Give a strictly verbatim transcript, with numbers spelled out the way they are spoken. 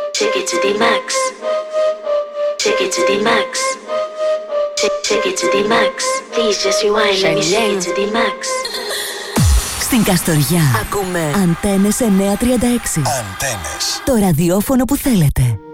Take it to the max. Take it to the max. Take it to the max. Please just rewind. Let me take it to the max. Στην Καστοριά ακούμε Αντένες εννιακόσια τριάντα έξι. Αντένες. Το ραδιόφωνο που θέλετε.